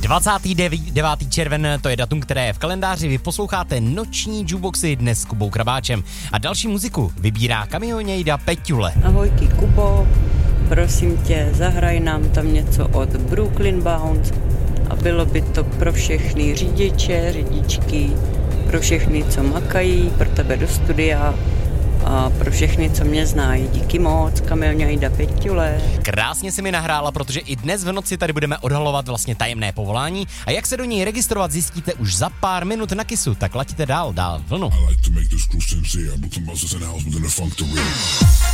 29. červen, to je datum, které je v kalendáři. Vy posloucháte noční jukeboxy dnes s Kubou Krabáčem. A další muziku vybírá kamionějda Peťule. Ahojky Kubo, prosím tě, zahraj nám tam něco od Brooklyn Bounce a bylo by to pro všechny řidiče, řidičky, pro všechny, co makají, pro tebe do studia a pro všechny, co mě znají. Díky moc, kamionějda Peťule. Krásně si mi nahrála, protože i dnes v noci tady budeme odhalovat vlastně tajemné povolání a jak se do něj registrovat zjistíte už za pár minut na Kissu, tak laďte dál vlnu.